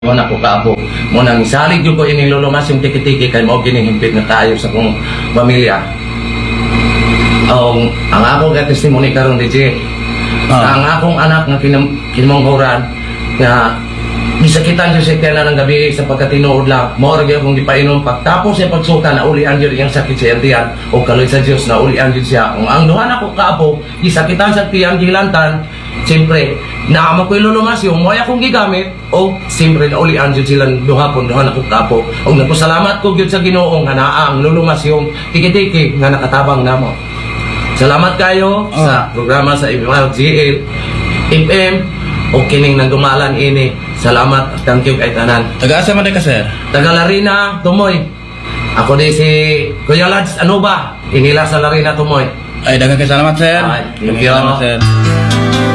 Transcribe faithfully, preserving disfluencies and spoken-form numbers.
mo na ko kaabo mo nang isalig yung ko ining lulumas yung tiki-tiki kay mo ginihimpit na tayo sa kong pamilya. Ang ang ako ga testimony karon D J. Ah. Ang akong anak nga kinam, kinamanghuran nga gisakitan jud siya kaya ng gabi sa pagkatinuod lang. Mao ra gyud akong gipainom pagtapos sa pagsuka na ulian jud iyang sakit sa tiyan o kaloy sa Dios na ulian jud siya. Ang ang duha na ko kaabo gisakitan sa tiyan gilantan. Siyempre, naamo ko'y lulumas yung moya akong gigamit o siyempre na ulian jud silang duha pon duha na ko kapo o nagpasalamat ko gyud sa Ginoo nga naa ang lulumas yung tiki-tiki nga nakatabang namo. Salamat kayo Oh. sa programa sa M L G L F M o kining nagdumalan ini. Salamat at thank you kay tanan. Taga-asa man ka, sir? Taga Larina, Tumoy. Ako di si Kuya Lads, ano ba? Inila sa Larina, Tumoy. Ay, daghang kay salamat, sir. Ay, thank Daghang you. salamat, sir.